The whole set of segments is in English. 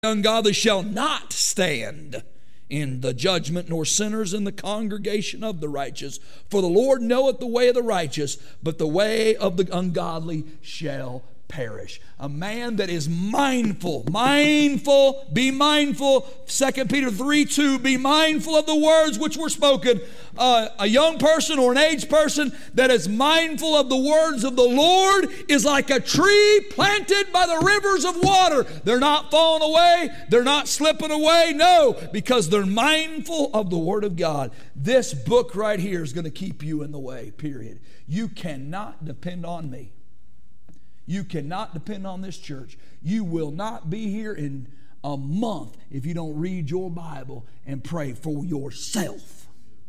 ungodly shall not stand in the judgment, nor sinners in the congregation of the righteous. For the Lord knoweth the way of the righteous, but the way of the ungodly shall perish. A man that is mindful, be mindful. 2 Peter 3:2, be mindful of the words which were spoken. A young person or an aged person that is mindful of the words of the Lord is like a tree planted by the rivers of water. They're not falling away. They're not slipping away. No, because they're mindful of the Word of God. This book right here is going to keep you in the way, period. You cannot depend on me. You cannot depend on this church. You will not be here in a month if you don't read your Bible and pray for yourself.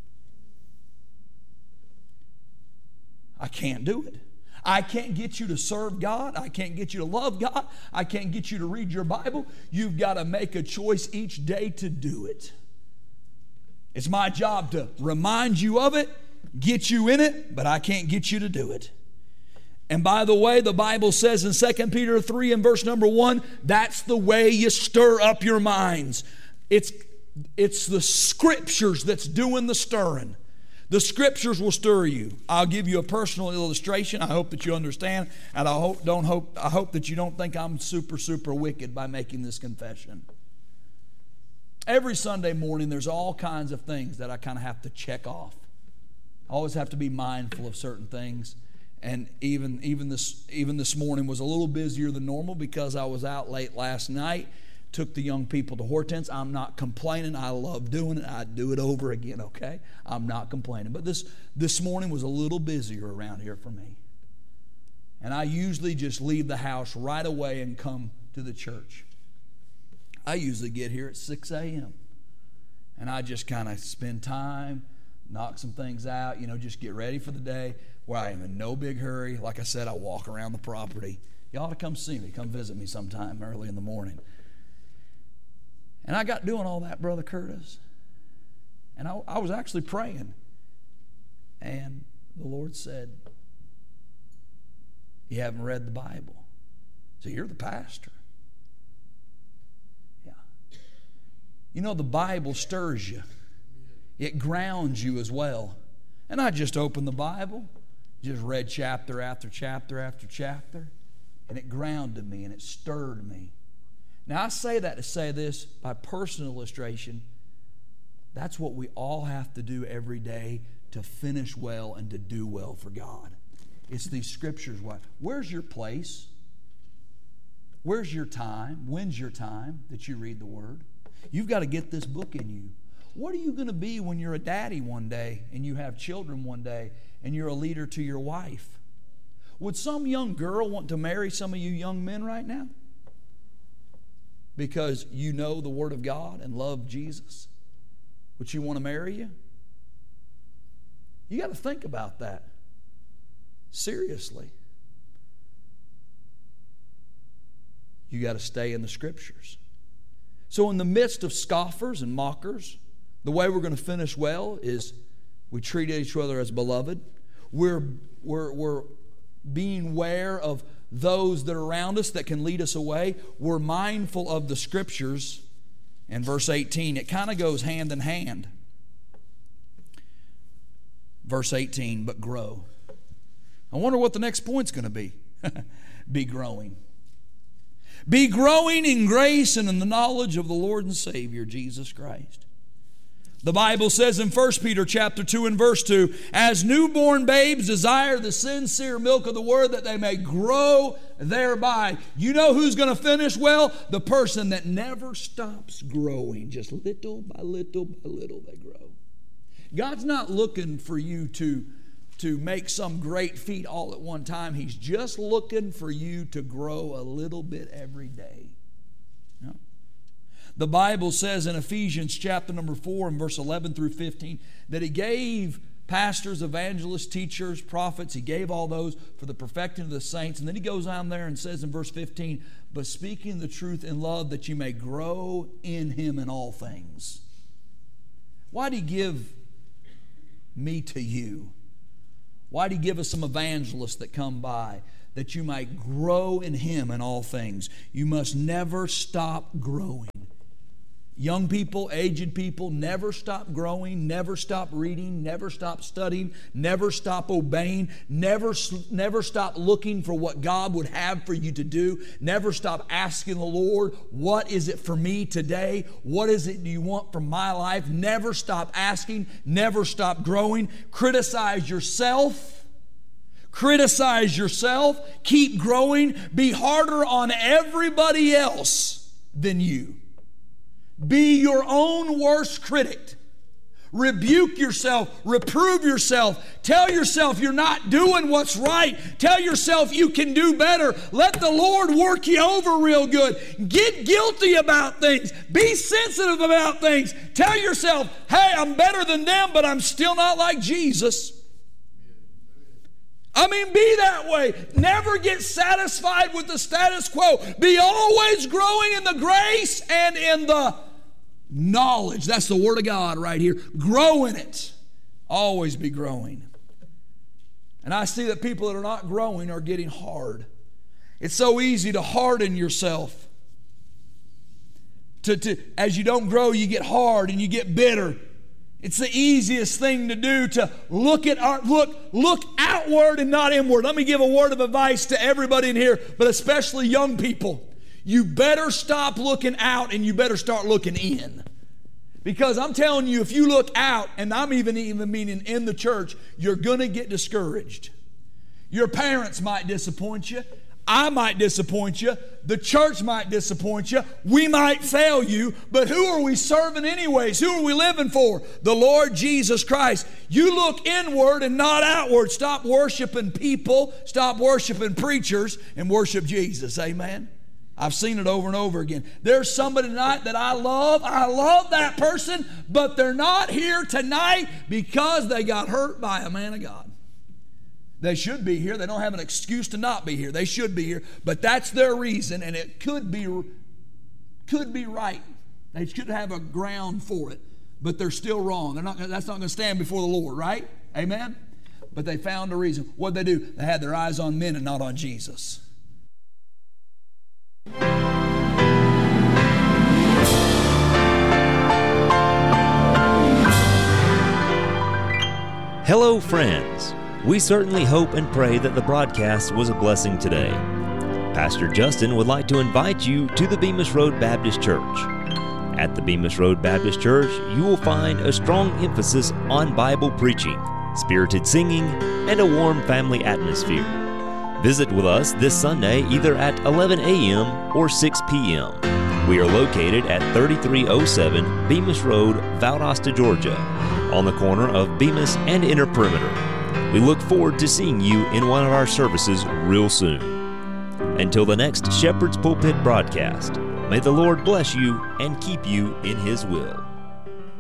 I can't do it. I can't get you to serve God. I can't get you to love God. I can't get you to read your Bible. You've got to make a choice each day to do it. It's my job to remind you of it, get you in it, but I can't get you to do it. And by the way, the Bible says in 2 Peter 3 and verse number 1, that's the way you stir up your minds. It's the Scriptures that's doing the stirring. The Scriptures will stir you. I'll give you a personal illustration. I hope that you understand, and I hope that you don't think I'm super wicked by making this confession. Every Sunday morning, there's all kinds of things that I kind of have to check off. I always have to be mindful of certain things. And even this morning was a little busier than normal because I was out late last night. Took the young people to Hortense. I'm not complaining. I love doing it. I'd do it over again, okay? I'm not complaining. But this morning was a little busier around here for me. And I usually just leave the house right away and come to the church. I usually get here at 6 a.m. And I just kind of spend time, knock some things out, just get ready for the day. Where I am in no big hurry. Like I said, I walk around the property. You ought to come see me. Come visit me sometime early in the morning. And I got doing all that, Brother Curtis. And I was actually praying. And the Lord said, you haven't read the Bible. So you're the pastor. Yeah. The Bible stirs you. It grounds you as well. And I just opened the Bible. Just read chapter after chapter after chapter, and it grounded me and it stirred me. Now I say that to say this by personal illustration. That's what we all have to do every day to finish well and to do well for God. It's these Scriptures. Where's your place? Where's your time? When's your time that you read the Word? You've got to get this book in you. What are you going to be when you're a daddy one day and you have children one day and you're a leader to your wife? Would some young girl want to marry some of you young men right now? Because you know the Word of God and love Jesus? Would she want to marry you? You got to think about that. Seriously. You got to stay in the Scriptures. So in the midst of scoffers and mockers, the way we're going to finish well is we treat each other as beloved. We're being aware of those that are around us that can lead us away. We're mindful of the Scriptures. And verse 18, it kind of goes hand in hand. Verse 18, but grow. I wonder what the next point's going to be. Be growing. Be growing in grace and in the knowledge of the Lord and Savior, Jesus Christ. The Bible says in 1 Peter chapter 2 and verse 2, as newborn babes desire the sincere milk of the Word that they may grow thereby. You know who's going to finish well? The person that never stops growing. Just little by little by little they grow. God's not looking for you to make some great feat all at one time. He's just looking for you to grow a little bit every day. The Bible says in Ephesians chapter number 4 and verse 11 through 15 that He gave pastors, evangelists, teachers, prophets. He gave all those for the perfecting of the saints. And then He goes on there and says in verse 15, but speaking the truth in love that you may grow in Him in all things. Why did He give me to you? Why did He give us some evangelists that come by? that you might grow in Him in all things. You must never stop growing. Young people, aged people, never stop growing, never stop reading, never stop studying, never stop obeying, never stop looking for what God would have for you to do, never stop asking the Lord, what is it for me today? What is it do you want from my life? Never stop asking, never stop growing. Criticize yourself. Criticize yourself. Keep growing. Be harder on everybody else than you. Be your own worst critic. Rebuke yourself. Reprove yourself. Tell yourself you're not doing what's right. Tell yourself you can do better. Let the Lord work you over real good. Get guilty about things. Be sensitive about things. Tell yourself, hey, I'm better than them, but I'm still not like Jesus. I mean, be that way. Never get satisfied with the status quo. Be always growing in the grace and in the knowledge. That's the Word of God right here. Grow in it. Always be growing. And I see that people that are not growing are getting hard. It's so easy to harden yourself. As you don't grow, you get hard and you get bitter. It's the easiest thing to do to look outward and not inward. Let me give a word of advice to everybody in here, but especially young people. You better stop looking out and you better start looking in. Because I'm telling you, if you look out, and I'm even meaning in the church, you're going to get discouraged. Your parents might disappoint you. I might disappoint you. The church might disappoint you. We might fail you. But who are we serving anyways? Who are we living for? The Lord Jesus Christ. You look inward and not outward. Stop worshiping people. Stop worshiping preachers and worship Jesus. Amen. I've seen it over and over again. There's somebody tonight that I love. I love that person, but they're not here tonight because they got hurt by a man of God. They should be here. They don't have an excuse to not be here. They should be here, but that's their reason, and it could be right. They should have a ground for it, but they're still wrong. That's not going to stand before the Lord, right? Amen? But they found a reason. What'd they do? They had their eyes on men and not on Jesus. Hello, friends. We certainly hope and pray that the broadcast was a blessing today. Pastor Justin would like to invite you to the Bemis Road Baptist Church. At the Bemis Road Baptist Church, you will find a strong emphasis on Bible preaching, spirited singing, and a warm family atmosphere. Visit with us this Sunday either at 11 a.m. or 6 p.m. We are located at 3307 Bemis Road, Valdosta, Georgia, on the corner of Bemis and Inner Perimeter. We look forward to seeing you in one of our services real soon. Until the next Shepherd's Pulpit broadcast, may the Lord bless you and keep you in His will.